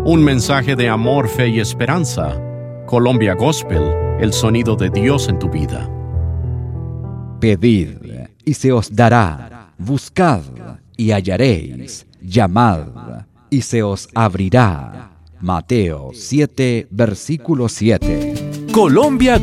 Un mensaje de amor, fe y esperanza. Colombia Gospel, el sonido de Dios en tu vida. Pedid, y se os dará. Buscad, y hallaréis. Llamad, y se os abrirá. Mateo 7, versículo 7. Colombia